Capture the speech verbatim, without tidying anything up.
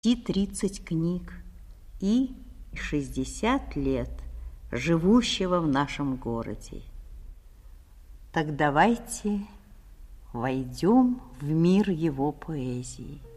и тридцать книг и шестьдесят лет живущего в нашем городе. Так давайте войдем в мир его поэзии.